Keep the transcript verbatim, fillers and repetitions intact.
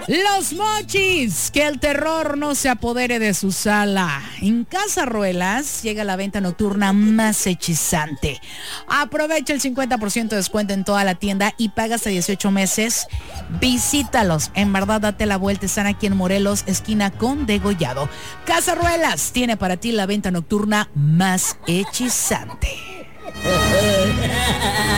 Los Mochis, que el terror no se apodere de su sala. En Casa Ruelas llega la venta nocturna más hechizante. Aprovecha el cincuenta por ciento de descuento en toda la tienda y paga hasta dieciocho meses. Visítalos, en verdad date la vuelta, están aquí en Morelos, esquina con Degollado. Casa Ruelas tiene para ti la venta nocturna más hechizante.